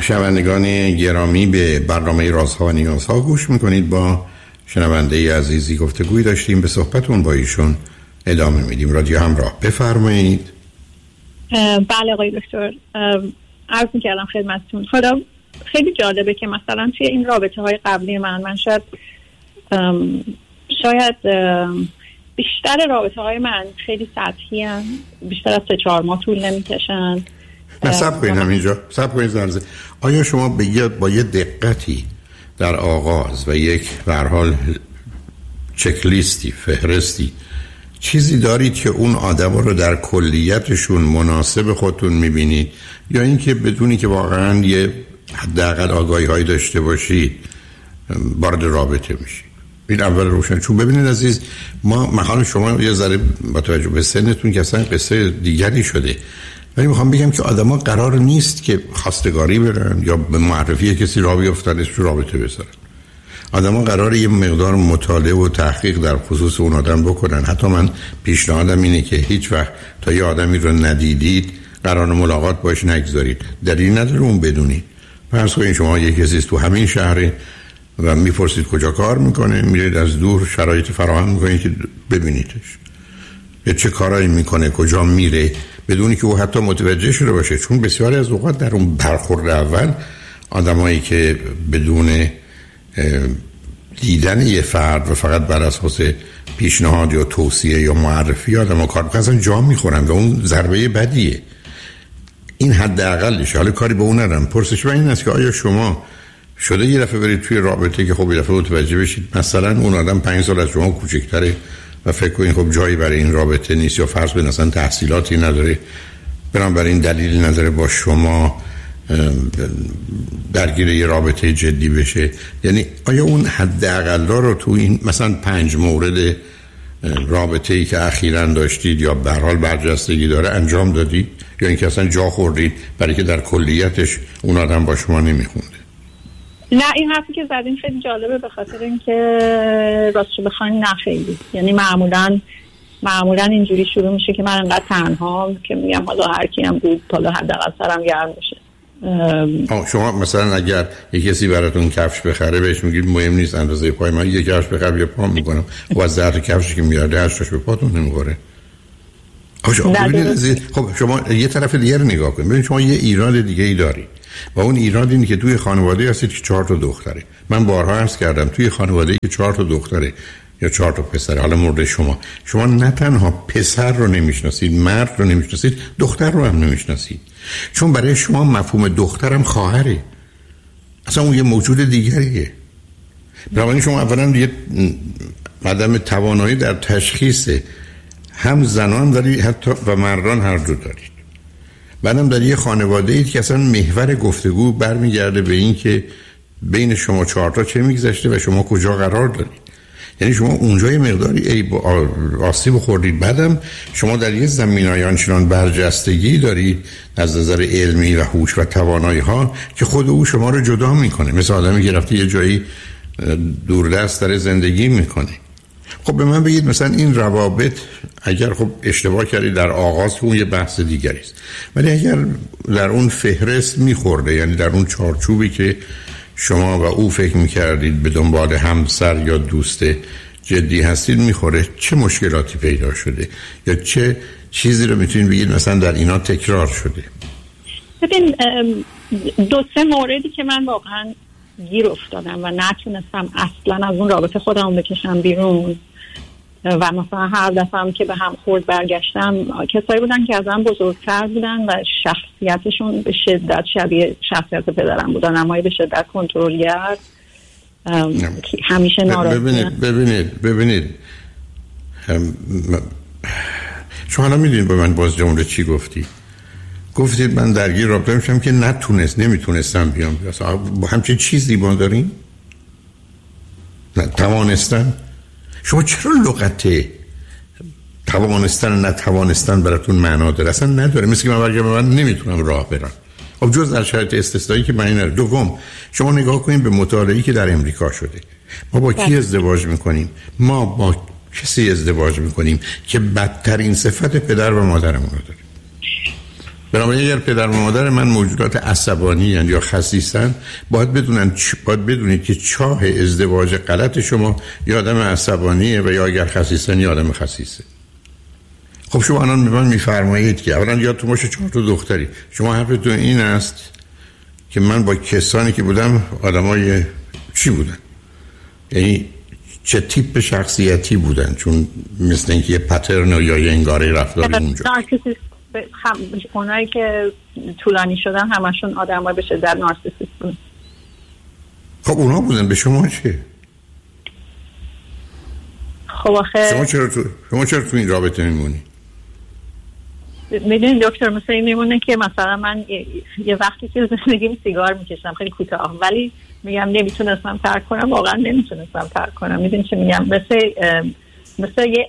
شنوندگان گرامی، به برنامه رازها و نیازها گوش میکنید. با شنونده عزیزی گفتگوی داشتیم، به صحبتون با ایشون ادامه میدیم. رادیو همراه، بفرمایید. بله آقای دکتر، عرض میکردم خدمتتون. حالا خیلی جالبه که مثلا توی این رابطه های قبلی من شاید بیشتر رابطه های من خیلی سطحی هستن، بیشتر از 3-4 ماه طول نمیکشن. صبر کنید همینجا، صبر کنید زنزه. آیا شما با یه دقتی در آغاز و یک به هر حال چک لیستی، فهرستی، چیزی دارید که اون آدم رو در کلیتشون مناسب خودتون میبینید، یا اینکه بدونی که واقعا یه حداقل آگاهی هایی داشته باشید وارد رابطه میشید؟ این اول روشن. چون ببینید عزیز، ما محال شما یه ذره با توجه به سنتون که اصلا قصه دیگری شده، ولی میخوام بگم که آدما قرار نیست که خواستگاری برن یا به معرفی کسی راه بیفتن تو رابطه بذارن. آدما قراره یه مقدار مطالعه و تحقیق در خصوص اون آدم بکنن. حتی من پیشنهادم اینه که هیچ وقت تا یه آدمی رو ندیدید قرار ملاقات باش نگذارید. دلیل نداره اون بدونید. فرض کنید شما یه کسی تو همین شهر و میپرسید کجا کار میکنه، میرید از دور شرایط فراهم میکنید که ببینیدش، یا چه کارایی میکنه، کجا میره، بدونی که او حتی متوجه شده باشه. چون بسیاری از اوقات در اون برخورد اول آدمایی که بدون دیدن یه فرد و فقط بر اساس پیشنهاد یا توصیه یا معرفی آدم‌ها کار میکنن، جا میخورن و اون ضربه بدیه. این حداقلشه. حالا کاری به اون ندارم. پرسش من این است که آیا شما شده یه دفعه برید توی رابطه که خب یه دفعه متوجه بشید مثلا اون آدم 5 سال از شما کوچکتره و فکر کنید خب جایی برای این رابطه نیست، یا فرض کنید اصلا تحصیلاتی نداره، بنابراین دلیلی نداره با شما درگیر یه رابطه جدی بشه؟ یعنی آیا اون حداقلا رو تو این مثلا 5 مورد رابطه‌ای که اخیراً داشتید یا به هر حال برجستگی داره انجام دادید، یا اینکه اصلا جا خوردید برای که در کلیتش اون آدم با شما نمیخونده؟ نه، این حرفی که زدین خیلی جالبه، به خاطر اینکه راستش بخواین نه خیلی. یعنی معمولا اینجوری شروع میشه که من انقدر تنهام که میگم حالا هر کی هم بود حالا حداقل سرم گرم بشه. شما مثلا اگر یک کسی براتون کفش بخره بهش میگید مهم نیست اندازه پای من، یک کفش بخره یه پا میکنم و از ذره کفشی که میاره 8 تاش به پاتون نمیخوره. خب شما یه طرف دیگه رو نگاه کنید. ببینید شما یه ایراد دیگه ای دارید و اون ایراد اینه که توی خانواده هستید که 4 تا دختره. من بارها عرض کردم توی خانواده‌ای که 4 تا دختره یا 4 تا پسره، حالا مورد شما نه تنها پسر رو نمیشناسید، مرد رو نمیشناسید، دختر رو هم نمیشناسید. چون برای شما مفهوم دخترم خواهره، اصلا اون یه موجود دیگریه. بنابراین شما اولا یه عدم توانایی در تشخیص هم زنان دارید حتی و مردان هر دو دارید. بعدم در یه خانواده اید که اصلا محور گفتگو برمیگرده به این که بین شما 4 تا چه میگذشته و شما کجا قرار دارید. یعنی شما اونجا یه مقداری آسیب خوردید. بعدم شما در یه زمینه‌ای آنچنان برجستگی دارید از نظر علمی و هوش و توانایی ها که خود او شما رو جدا میکنه، مثل آدمی که رفته یه جایی دوردست داره زندگی میکنه. خب به من بگید مثلا این روابط اگر خب اشتباه کردید در آغاز که اون یه بحث دیگری است، ولی اگر در اون فهرست میخورده، یعنی در اون چارچوبی که شما و او فکر میکردید به دنبال همسر یا دوست جدی هستید میخوره، چه مشکلاتی پیدا شده یا چه چیزی رو میتونید بگید مثلا در اینا تکرار شده؟ ببین 2-3 موردی که من واقعا گیر افتادم و نتونستم اصلا از اون رابطه خودم بکشم بیرون و مثلا هر دفعه هم که به هم خورد برگشتم کسایی بودن که از من بزرگتر بودن و شخصیتشون به شدت شبیه شخصیت پدرم بودن، اما به شدت کنترلگر، همیشه ناراضی. ببینید شما الان میدونید به من باز جمله چی گفتید من درگیر رابطه میشم که نمیتونستم بیام. با همچین چیزی ما داریم؟ توانستن؟ شما چرا لغت توانستن و نتوانستن براتون معنا داره؟ اصلا نداره. مثل که من برگم من نمیتونم راه برم. خب جز در شرایط استثنایی که معنی نداره. دوم شما نگاه کنید به مطالعه‌ای که در امریکا شده. ما با کی ازدواج میکنیم؟ ما با کسی ازدواج میکنیم که بدترین صفت پدر و مادرمون رو داره. بنابراین اگر پدر و مادر من موجودات عصبانی یا خسیسن، باید بدونید که چاه ازدواج غلط شما یا آدم عصبانیه و یا اگر خسیسن یا آدم خسیسه. خب شما الان به من میفرمایید که اولا یادتون باشه 4 تا دختری. شما حرفتون این است که من با کسانی که بودم آدمای چی بودن؟ یعنی چه تیپ شخصیتی بودن؟ چون مثل اینکه یه پترن یا یه انگاره رفتاری اونجا. اونایی که طولانی شدن همشون آدمای به شدت نارسیسیست بودن. خب اونا بودن، به شما چه؟ خب آخه شما چرا تو این رابطه میمونی؟ میدونی دکتر، مثل این میمونه که مثلا من یه وقتی که زندگیم سیگار میکشم خیلی کوتاه، ولی میگم نمیتونستم ترک کنم، واقعا نمیتونستم ترک کنم. میدونی چه میگم؟ مثل یه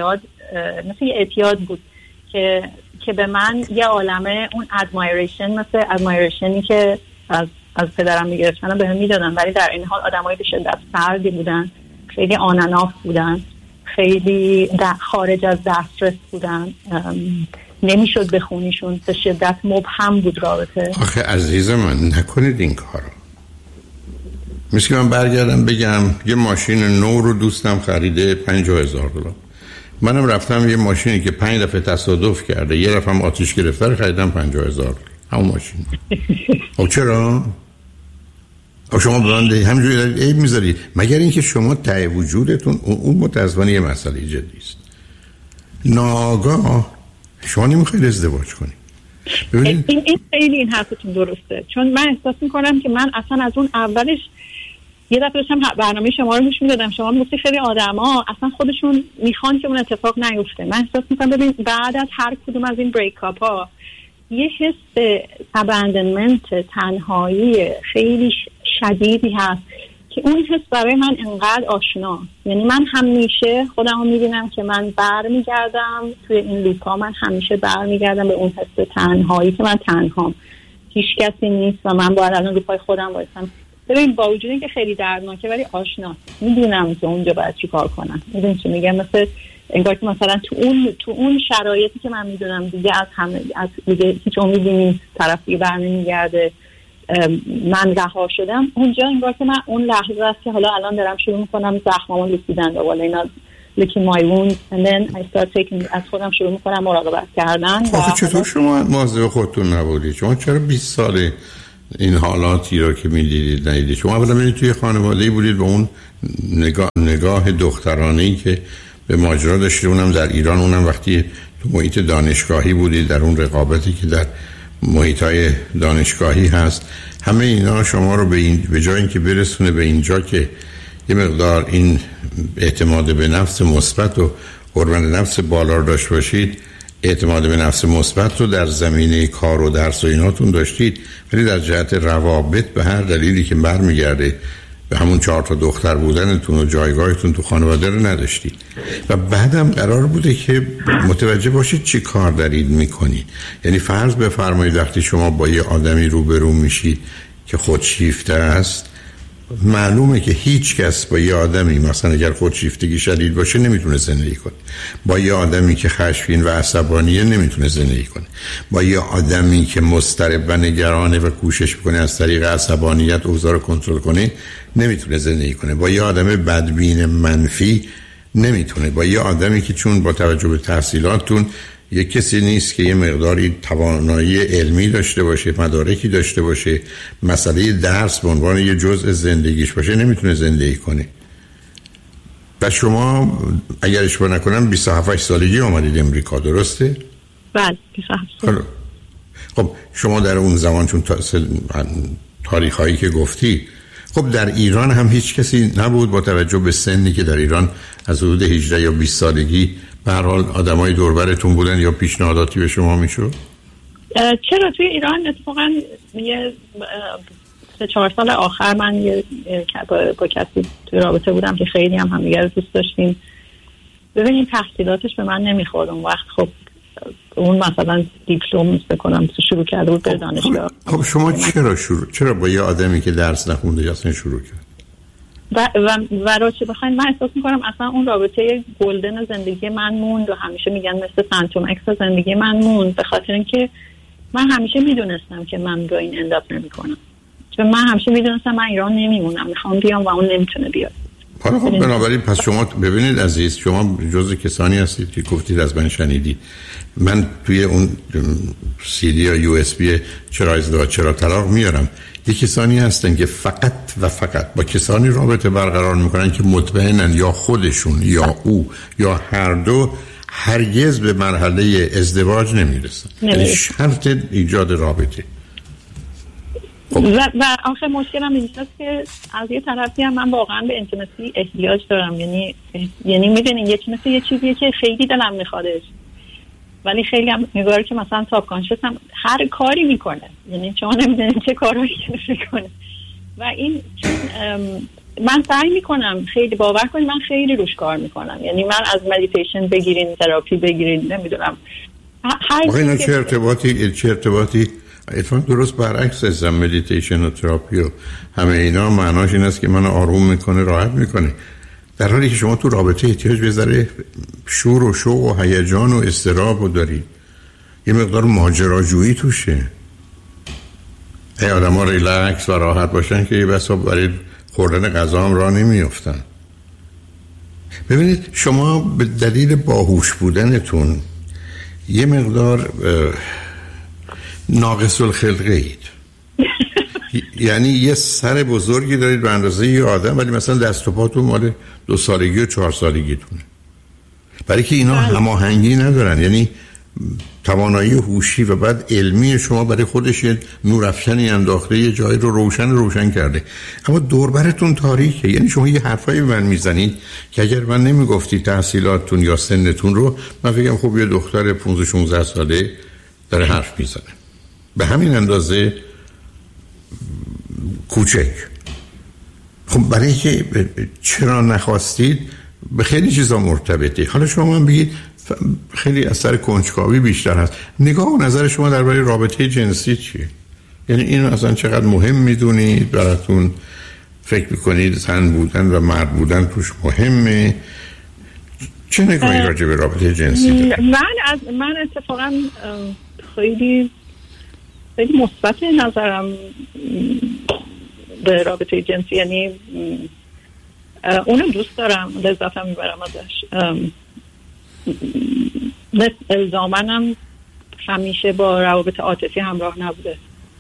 اعتیاد بود که به من یه عالمه اون ادمایریشن، مثل ادمایریشنی که از پدرم میگرفتن و به من میدادن، ولی در این حال آدمای به شدت سردی بودن، خیلی آناناف بودن، خیلی خارج از دسترس بودن، نمیشد بخونیشون، به شدت مبهم بود رابطه. آخه عزیز من نکنید این کارو. مثل که من برگردم بگم یه ماشین نو رو دوستم خریده $50,000. منم رفتم یه ماشینی که 5 دفعه تصادف کرده، یه دفعه هم آتیش گرفته رو خریدم $50,000. همون ماشین. خب چرا؟ خب شما به من همینجوری عیب میذارید، مگر اینکه شما ته وجودتون اون متأسفانه یه مسئله جدی است. ناگاه شما نمیخواید ازدواج کنید. ببینید این خیلی این حرفتون درسته، چون من احساس میکنم که من اصلا از اون اولش یه دفعه داشتم برنامه شما رو گوش میدادم، شما میگفتید خیلی آدما اصلا خودشون میخوان که اون اتفاق نیفته. من احساس میکنم ببین بعد از هر کدوم از این بریک اپ ها یه حس اباندنمنت، تنهایی خیلی شدیدی هست که اون حس برای من انقدر آشنا. یعنی من همیشه خودم رو میبینم که من برمیگردم توی این لوپا، من همیشه برمیگردم به اون حس تنهایی که من تنهام، هیچ کسی نیست و من باید الان رو پای خودم وایسم. ببین با وجود اینکه خیلی دردناکه ولی آشناست، میدونم که اونجا باید چی کار کنم. میدونم چی میگم؟ مثل انگار که مثلا تو اون شرایطی که من میدونم دیگه از دیگه هیچ امیدی نیست، طرف دیگه برنمیگرده، من رها شدم، اونجا انگار که من اون لحظه است که حالا الان دارم شروع میکنم زخمامو لیسیدن دوباره، اینا licking my wounds and then I start taking، از خودم شروع میکنم مراقبت کردن. آخه چطور شما مواظب خودتون نبودید؟ شما چرا 20 سال این حالاتی رو که میدیدید ندیدید؟ شما اولا ببینید توی خانواده‌ای بودید با اون نگاه دخترانه‌ای که به ماجرا داشتید، اونم در ایران، اونم وقتی تو محیط دانشگاهی بودید، در اون رقابتی که در محیط‌های دانشگاهی هست. همه اینا شما رو به جای اینکه برسونه به اینجا که یه مقدار این اعتماد به نفس مثبت و حرمت نفس بالا رو داشت باشید، اعتماد به نفس مثبت رو در زمینه کار و درس و ایناتون داشتید، ولی در جهت روابط به هر دلیلی که برمیگرده به همون 4 تا دختر بودنتون و جایگاهتون تو خانواده رو نداشتید. و بعدم قرار بوده که متوجه باشید چی کار دارید میکنید. یعنی فرض بفرمایید وقتی شما با یه آدمی روبرو میشید که خودشیفته است، معلومه که هیچ کس با یه آدمی مثلا اگر خودشیفتگی شدید باشه نمیتونه زندگی کنه، با یه آدمی که خشمگین و عصبانیه نمیتونه زندگی کنه، با یه آدمی که مضطرب و نگرانه و کوشش میکنه از طریق عصبانیت اوضاع رو کنترل کنه نمیتونه زندگی کنه، با یه آدم بدبین منفی نمیتونه، با یه آدمی که چون با توجه به تحصیلاتتون یه کسی نیست که یه مقداری توانایی علمی داشته باشه، مدارکی داشته باشه، مسئله درس به عنوان یه جزء زندگیش باشه، نمیتونه زندگی کنه. و شما اگر اشتباه نکنم 27 سالگی آمدید امریکا، درسته؟ بله 27 سال. خب شما در اون زمان چون تاریخایی که گفتی، خب در ایران هم هیچ کسی نبود با توجه به سنی که در ایران از حدود 18 یا 20 سالگی به هر حال آدمای دور برتون بودن یا پیشنهاداتی به شما میشد؟ چرا توی ایران اتفاقا یه 3-4 سال آخر من با کسی توی رابطه بودم که خیلی هم همدیگه رو دوست داشتیم. ببینید تحصیلاتش به من نمیخورد اون وقت. خب اون مثلا دیپلم بکنم شروع کرده بود به دانشگاه. خب شما چرا با یه آدمی که درس نخونده اصلا شروع کرد؟ و را چه بخواین من احساس میکنم اصلا اون رابطه گلدن زندگی من موند و همیشه میگن مثل فانتوم اکس زندگی من موند، به خاطر اینکه من همیشه میدونستم که من با این انداپ نمیکنم، چون من همیشه میدونستم من ایران نمیمونم، میخوام بیام و اون نمیتونه بیاد. حالا خب بنابراین پس شما ببینید عزیز، شما جزء کسانی هستید که گفتید از من شنیدید من توی اون سی دی یا یو اس بی چرا ازدواج چرا طلاق میارم. یک کسانی هستن که فقط و فقط با کسانی رابطه برقرار میکنن که مطمئنن یا خودشون یا او یا هر دو هرگز به مرحله ازدواج نمیرسن. یعنی شرط ایجاد رابطه. و آخه مشکلم اینجاست که از یه طرفی هم من واقعا به اینتیمسی احتیاج دارم. یعنی میدونین یه چیزیه که خیلی دلم میخوادش، ولی خیلی هم میگاره که مثلا ساب کانشس هم هر کاری میکنه، یعنی شما نمیدونین چه کارهایی میکنه. و این من سعی میکنم، خیلی باور کنید من خیلی روش کار میکنم. یعنی من از مدیتیشن بگیرین، تراپی بگیرین، نمیدونم هر چه ارتباطی اتفاقا درست برعکس از مدیتیشن و تراپی و همه اینا معناش این است که منو آروم میکنه، راحت میکنه، در حالی که شما تو رابطه احتیاج به ذره شور و شوق و هیجان و اضطراب رو دارید، یه مقدار ماجراجویی توشه. ای آدم ها ریلکس و راحت باشن که یه بسا برای خوردن غذا هم راه نمیافتن. ببینید شما به دلیل باهوش بودنتون یه مقدار ناقص الخلقه اید. یعنی یه سر بزرگی دارید به اندازه یه آدم، ولی مثلا دست و پاتون مال 2 سالگی و 4 سالگیتونه، برای که اینا هماهنگی ندارن. یعنی توانایی هوشی و بعد علمی شما برای خودش یه نورافکنی انداخته، یه جایی رو روشن کرده، اما دوربرتون تاریکه. یعنی شما یه حرفایی به من میزنید که اگر من نمیگفتی تحصیلاتتون یا سنتون رو، من فکرم خب یه دختر 15-16 ساله داره حرف میزنه، به همین اندازه کوچک. خب برای که چرا نخواستید به خیلی چیزا مرتبطه. حالا شما من بگید خیلی اثر کنجکاوی بیشتر هست، نگاه و نظر شما درباره رابطه جنسی چیه؟ یعنی اینو اصلا چقدر مهم میدونید؟ براتون فکر میکنید زن بودن و مرد بودن توش مهمه؟ چه نگاهی راجع به رابطه جنسی دارید؟ من اتفاقا خیلی مثبت نظرم به رابطه جنسی، یعنی اونم دوست دارم، لذتم میبرم ازش. الزامنم همیشه با روابط عاطفی همراه نبوده.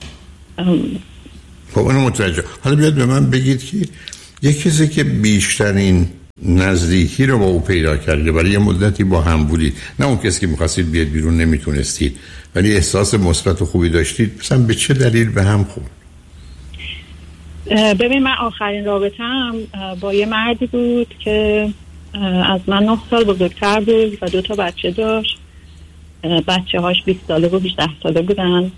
خب اونو متوجه. حالا بیاد به من بگید که یک کسی که بیشترین نزدیکی رو با او پیدا کرده، برای یه مدتی با هم بودید، نه اون کسی که می‌خواستید بیاد بیرون نمیتونستید، ولی احساس مثبت و خوبی داشتید، مثلا به چه دلیل به هم خورد؟ ببین من آخرین رابطه‌ام با یه مردی بود که از من 9 سال بزرگتر بود و 2 تا بچه داشت. بچه‌هاش 20 ساله و 18 ساله بودن.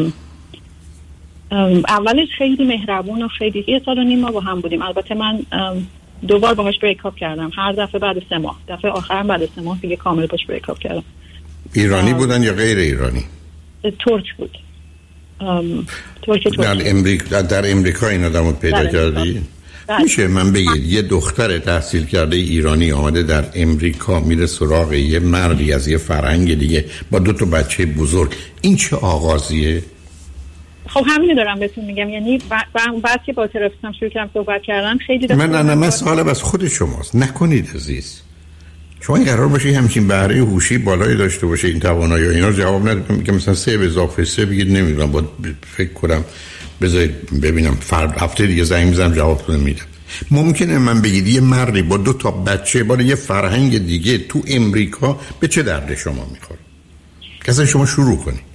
اولش خیلی مهربون و خیلی 1.5 سال ما با هم بودیم. البته من 2 بار باهاش بریک اپ کردم، هر دفعه بعد 3 ماه. دفعه آخرم بعد 3 ماه دیگه کامل باهاش بریک اپ کردم. ایرانی بودن یا غیر ایرانی؟ ترک بود. ترک. در امریکا این آدمو پیدا کردی؟ میشه من بگید یه دختر تحصیل کرده ایرانی آمده در امریکا میره سراغ یه مردی از یه فرهنگ دیگه با 2 تا بچه بزرگ، این چه آغازیه؟ خب همین دارم بهتون میگم. یعنی بعد که با تراپیستم شروع کردم صحبت کردن خیلی من سوال از خود شماست، نکنید عزیز. شما قرار باشه همچین بهره هوشی بالایی داشته باشه، این توانایی و اینا جواب ندید. میگم مثلا 3+3 بگید نمیدونم، با فکر کنم بذارید ببینم فرد هفته دیگه زنگ میزنم جوابتون میدم. ممکنه من بگید یه مردی با 2 تا بچه با یه فرهنگ دیگه تو امریکا به چه درد شما میخوره؟ که اصلا شما شروع کنید.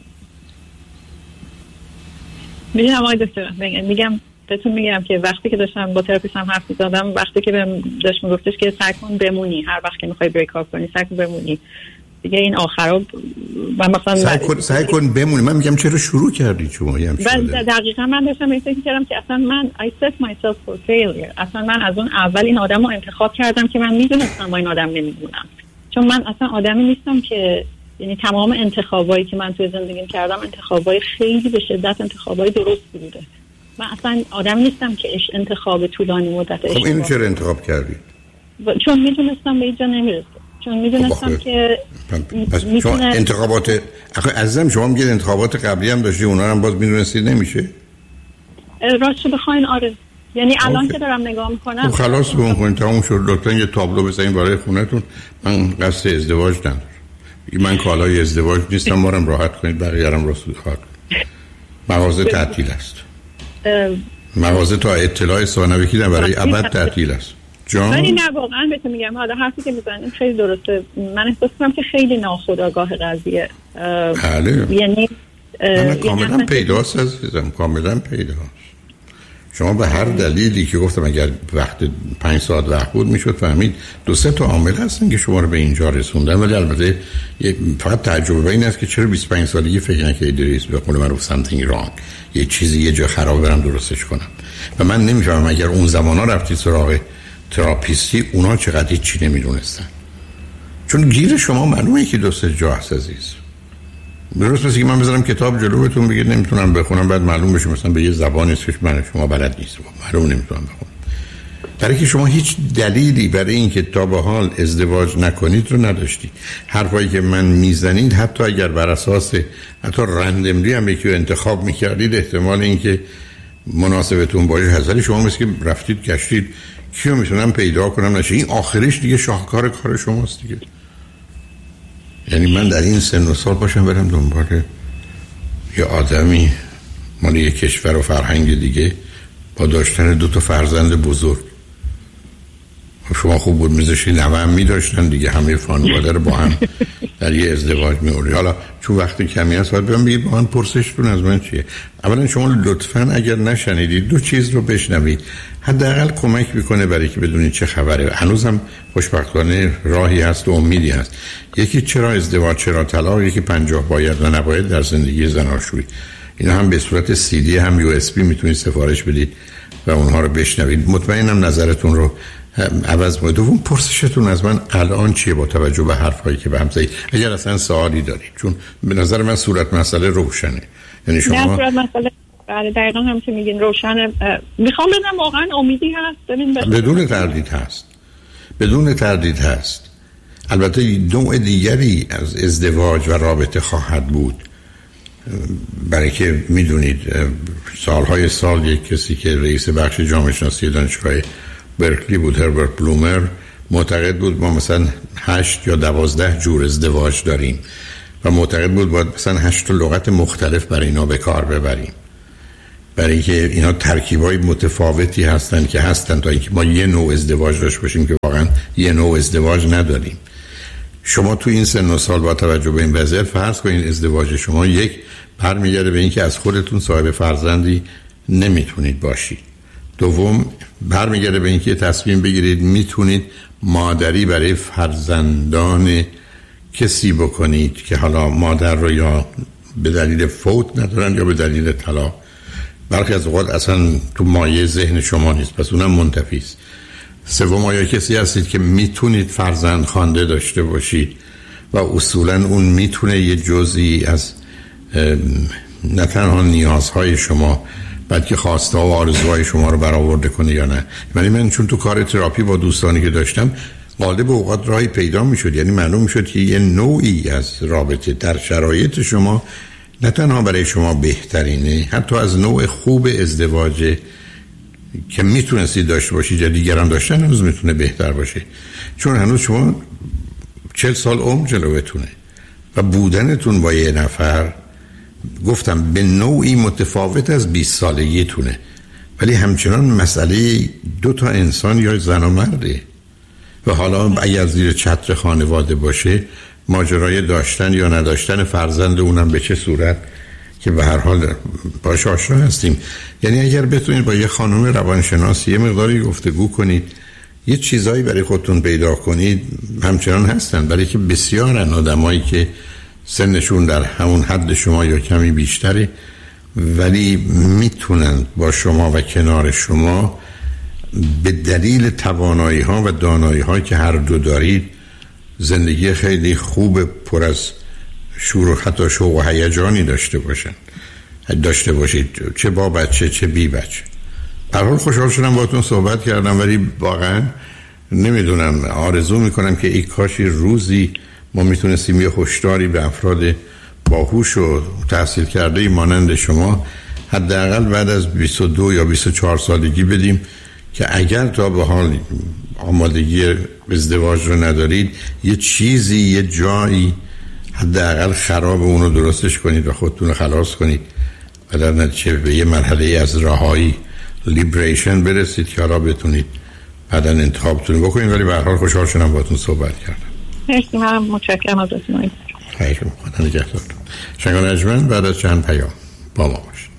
میدونم آقای دکتر، میگم بهتون میگم که وقتی که داشتم با تراپیستم حرف می‌زدم، وقتی که بهم داشت میگفتش که سعی کن بمونی، هر وقت که می‌خوای بریک اپ کنی سعی کن بمونی دیگه، این آخرا من مثلا سعی کن بمونی. من میگم چرا شروع کردی شما؟ دقیقاً من داشتم فکر کردم که اصلا من I set myself for failure. اصلا من از اون اول این آدمو انتخاب کردم که من میدونستم با این آدم نمیمونم، چون من اصلا آدمی نیستم که، یعنی تمام انتخابایی که من توی زندگیم کردم انتخابای خیلی به شدت انتخابای درستی بوده. من اصلا آدمی نیستم که انتخاب طولانی مدت. خب اینو چرا انتخاب کردی؟ چون میدونستم به اینجا نمیرسه، چون میدونستم که شما انتخابات عزیزم شما میگید انتخابات قبلی هم داشتی اونا هم باز میدونستید نمیشه؟ راستش بخواین آره، یعنی الان که دارم نگاه میکنم خلاص بکنید تموم شد. لطفا یه تابلو بزنید برای خونتون. من قصد ازدواج ندارم، من کالای ازدواج نیستم. مارم راحت کنید، بقیه‌ام رسول خواهد. مغازه تعطیل است. مغازه تا اطلاع ثانوی که برای ابد تعطیل است. جان ولی نه واقعا بهتون میگم حالا حرفی که میزنین خیلی درسته. من احساس میکنم که خیلی ناخودآگاه قضیه. بله. یعنی کاملا پیداست عزیزم، کاملا پیداست. شما به هر دلیلی که گفتم اگر وقت 5 ساعت وقت بود میشد فهمید 2-3 تا عامل هستن که شما رو به اینجا رسوندن. ولی البته فقط تجربه این است که چرا 25 سالگی فکر نکردید دریس به قول معروف something wrong، یه چیزی یه جا خراب برم درستش کنم. و من نمیفهمم اگر اون زمانا رفتی سراغ تراپیستی اونا چقدر چی نمیدونستن. چون گیر شما معلومه که 2-3 جا هست عزیز. درست مثل که من بذارم کتاب جلوتون بگید نمیتونم بخونم، بعد معلوم بشه مثلا به یه زبانی که من شما بلد نیست، معلوم نمیتونم بخونم. برای که شما هیچ دلیلی برای این که تا به حال ازدواج نکنید رو نداشتید. حرفایی که من میزنید حتی اگر بر اساس حتی رندملی هم یکی رو انتخاب میکردید احتمال این که مناسبتون باشه هزاری. شما مثل که رفتید گشتید کیو میتونم پیدا کنم نشه، این آخرش دیگه شاهکار کار شماست دیگه. یعنی من در این سن و سال باشم برم دنبال یه آدمی مال یه کشور و فرهنگ دیگه با داشتن 2 تا فرزند بزرگ. شما خوب بود میذاشی نوه هم میداشتن دیگه، همه خانواده رو با هم در یه ازدواج میوری. حالا چون وقتی کمی هست باید بگم بگید با من پرسشتون از من چیه. اولا شما لطفاً اگر نشنیدید 2 چیز رو بشنوید، حداقل کمک میکنه برای که بدونید چه خبره. هنوزم خوشبختانه راهی هست و امیدی هست. یکی چرا ازدواج چرا طلاق، یکی 50 باید و نباید در زندگی زناشویی. اینا هم به صورت CD هم USB میتونید سفارش بدید و اونها رو بشنوید. مطمئنم نظرتون رو عوض کنید. دوم پرسشتون از من الان چیه با توجه به حرفایی که به هم زدید، اگر اصلا سوالی دارید، چون به نظر من صورت مسئله روشنه. یعنی شما نه صورت مسئله بله دقیقاً هم که میگین روشنه. میخوام بدونم واقعا امیدی هست؟ بدون تردید هست، بدون تردید هست. البته نوع دیگری از ازدواج و رابطه خواهد بود، برای که میدونید سالهای سال یک کسی که رئیس بخش جامعه شناسی دانشگاه برکلی بود، هربرت بلومر، معتقد بود ما مثلا 8 یا 12 جور ازدواج داریم و معتقد بود باید مثلا 8 لغت مختلف برای اینا به کار ببریم، برای که اینا ترکیبای متفاوتی هستن که هستن تا اینکه ما یه نوع ازدواج داشته باشیم که واقعا یه نوع ازدواج نداریم. شما تو این سن و سال با توجه به این وضعیت فرض کنید ازدواج شما یک برمیگرده به اینکه از خودتون صاحب فرزندی نمیتونید باشید. دوم برمیگرده به اینکه تصمیم بگیرید میتونید مادری برای فرزندان کسی بکنید که حالا مادر رو یا به دلیل فوت ندارن یا به دلیل طلاق. برخی از اوقات اصلا تو مایه ذهن شما نیست، پس اونم منتفی است. سوم آیا کسی هستید که میتونید فرزند خوانده داشته باشید و اصولا اون میتونه یه جزئی از نه تنها نیازهای شما بلکه خواسته و آرزوهای شما رو برآورده کنه یا نه. ولی من چون تو کار تراپی با دوستانی که داشتم غالب اوقات راهی پیدا میشد، یعنی معلوم میشد که یه نوعی از رابطه در شرایط شما نه تنها برای شما بهترینه، حتی از نوع خوب ازدواج که میتونستید داشته باشید یا دیگران داشتن هنوز میتونه بهتر باشه، چون هنوز شما 40 سال عمر جلوتونه و بودنتون با یه نفر گفتم به نوعی متفاوت از 20 سالگیتونه، ولی همچنان مسئله 2 تا انسان یا زن و مرده. و حالا اگر زیر چتر خانواده باشه ماجرای داشتن یا نداشتن فرزند اونم به چه صورت که به هر حال باش آشنا هستیم. یعنی اگر بتونید با یه خانم روانشناس یه مقداری گفتگو کنید، یه چیزایی برای خودتون پیدا کنید، همچنان هستن، برای که بسیارن آدمایی که سنشون در همون حد شما یا کمی بیشتره ولی میتونن با شما و کنار شما به دلیل توانایی ها و دانایی ها که هر دو دارید زندگی خیلی خوب پر از شور و حتی شوق و هیجانی داشته باشید، چه با بچه چه بی بچه. هر حال خوشحال شدم باهاتون صحبت کردم، ولی واقعا نمیدونم آرزو میکنم که ای کاشی روزی ما میتونستیم یه هشداری به افراد باهوش و تحصیل کرده مانند شما حداقل بعد از 22 یا 24 سالگی بدیم که اگر تا به حال آمادگی ازدواج رو ندارید یه چیزی یه جایی حداقل خراب اونو درستش کنید و خودتون رو خلاص کنید و در نتیجه به یه مرحله از رهایی لیبریشن برسید که حالا بتونید بعدا انتخابتون بکنید. ولی به هر حال خوشحال شدم باهاتون صحبت کردم. مرسی، منم متشکرم ازتون. خیلی ممنون. نگهدارتون. شنگ نجمن بعد از چند پیام با ما باشید.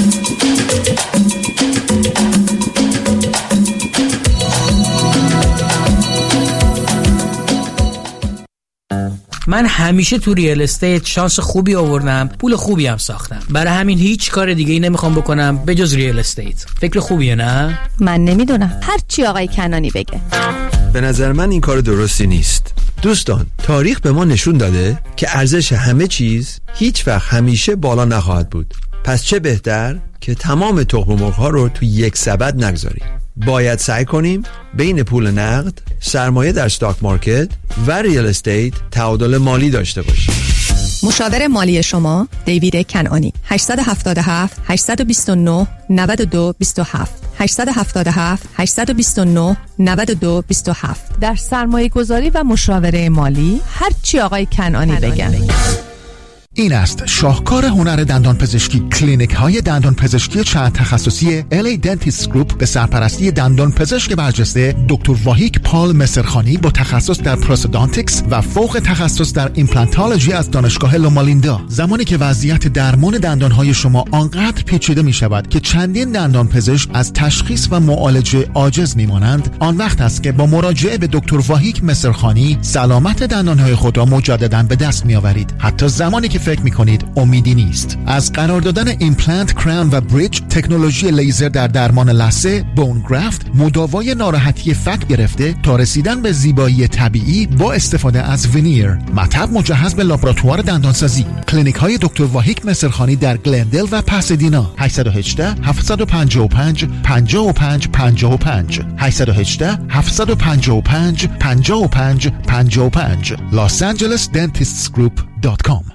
من همیشه تو ریال استیت شانس خوبی آوردم، پول خوبی هم ساختم. برای همین هیچ کار دیگه ای نمیخوام بکنم به جز ریال استیت. فکر خوبیه نه؟ من نمیدونم، هر چی آقای کنانی بگه. به نظر من این کار درستی نیست. دوستان، تاریخ به ما نشون داده که ارزش همه چیز هیچ وقت همیشه بالا نخواهد بود. پس چه بهتر که تمام تخم مرغ‌ها رو تو یک سبد نگذاریم. باید سعی کنیم بین پول نقد، سرمایه در استاک مارکت و ریال استیت تعادل مالی داشته باشیم. مشاور مالی شما دیوید کنعانی. 877 829 92 27 877 829 92 27. در سرمایه گذاری و مشاوره مالی هر چی آقای کنعانی بگن. این است شاهکار هنر دندان پزشکی. کلینیک های دندان پزشکی چند تخصصی LA Dentist Group به سرپرستی دندان پزشک برجسته دکتر واهیک پال مصرخانی با تخصص در پروستودانتیکس و فوق تخصص در ایمپلانتولوژی از دانشگاه لومالیندا. زمانی که وضعیت درمان دندان های شما آنقدر پیچیده می شود که چندین دندان پزشک از تشخیص و معالجه عاجز می مانند، آن وقت است که با مراجعه به دکتر واهیک مصرخانی سلامت دندان های خود را مجددا به دست می آورید، حتی زمانی که فکر می‌کنید امیدی نیست. از قرار دادن ایمپلنت، کراون و بریج، تکنولوژی لیزر در درمان لثه، بون گرافت، مداوای ناراحتی فک گرفته تا رسیدن به زیبایی طبیعی با استفاده از ونیر. مطب مجهز به لابراتوار دندانسازی. کلینیک‌های دکتر واهیک مصرخانی در گلندل و پاسادینا. 818 755 55 55 818 755 55 55 losangelesdentistsgroup.com.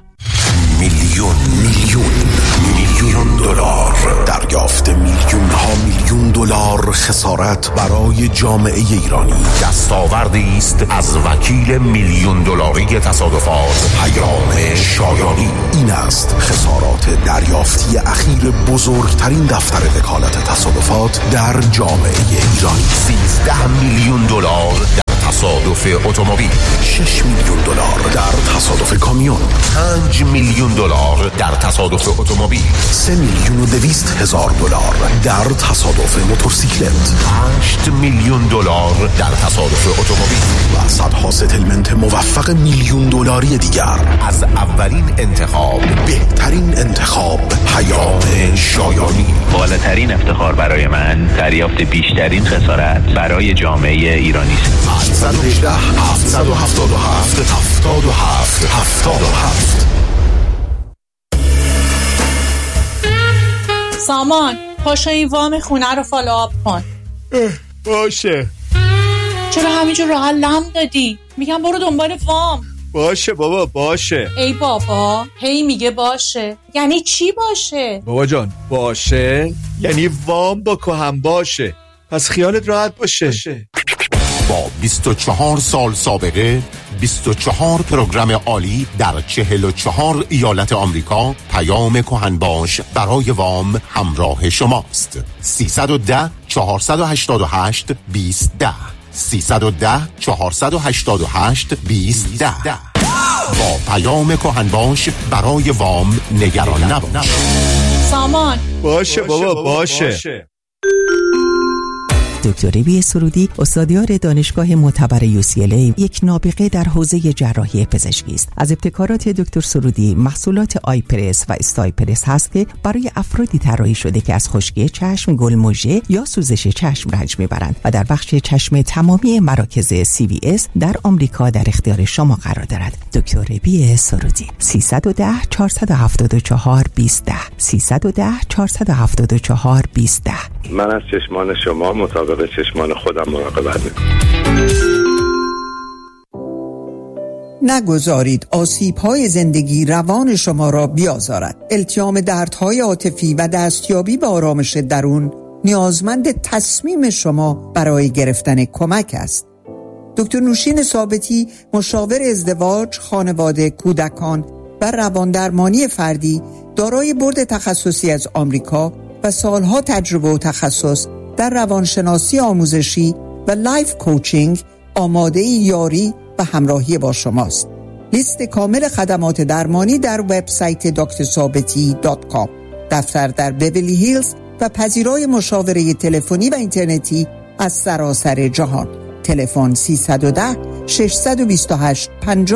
میلیون دلار دریافت، میلیون ها میلیون دلار خسارت برای جامعه ایرانی. دستاوردی است از وکیل میلیون دلاری تصادفات پیام شایانی. این است خسارات دریافتی اخیر بزرگترین دفتر وکالت تصادفات در جامعه ایرانی. 13 میلیون دلار تصادف اتومبیل، 6 میلیون دلار در تصادف کامیون، 5 میلیون دلار در تصادف اتومبیل، 3 میلیون و 200 هزار دلار در تصادف موتورسیکلت، 8 میلیون دلار در تصادف اتومبیل و صدها ستلمنت موفق میلیون دلاری دیگر. از اولین انتخاب، بهترین انتخاب، پیام شایانی. بالاترین افتخار برای من دریافت بیشترین خسارت برای جامعه ایرانی است. 818 777 77 77. سامان، پاشو این وام خونه رو فالوآپ کن. باشه. چرا همینجور راحت لم دادی؟ میگم برو دنبال وام. باشه بابا، باشه. ای بابا، هی میگه باشه. یعنی چی باشه؟ بابا جان، باشه یعنی وام با کهم باشه. پس خیالت راحت باشه. با 24 سال سابقه، 24 پروگرام عالی در 44 ایالت آمریکا، پیام کهنباش برای وام همراه شماست. 310 488 2010 310 488 2010. با پیام کهنباش برای وام نگران نباش. سامان، باشه بابا، باشه. دکتر بی سرودی استادیار دانشگاه معتبر UCLA یک نابغه در حوزه جراحی پزشکی است. از ابتکارات دکتر سرودی محصولات آیپرس و استایپرس هست که برای افرادی طراحی شده که از خشکی چشم، گلمژه یا سوزش چشم رنج میبرند و در بخش چشم تمامی مراکز CVS در آمریکا در اختیار شما قرار دارد. دکتر بی سرودی 310 474 2010 310 474 2010. من از چشمان شما مطابق مراقب چشمان خودم مراقبت میکنم. نگذارید آسیب‌های زندگی روان شما را بیازارد. التیام دردهای عاطفی و دستیابی به آرامش درون نیازمند تصمیم شما برای گرفتن کمک است. دکتر نوشین ثابتی، مشاور ازدواج، خانواده، کودکان و رواندرمانی فردی، دارای بورد تخصصی از آمریکا و سالها تجربه و تخصص در روانشناسی آموزشی و لایف کوچینگ، آماده یاری و همراهی با شماست. لیست کامل خدمات درمانی در وبسایت drثابتی.com. دفتر در بیولی هیلز و پذیرای مشاوره تلفنی و اینترنتی از سراسر جهان. تلفن 310 628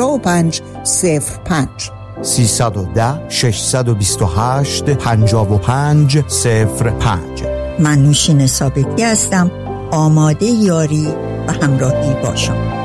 5505 310 628 5505. من نوشین ثابتی هستم، آماده یاری و همراهی با شما.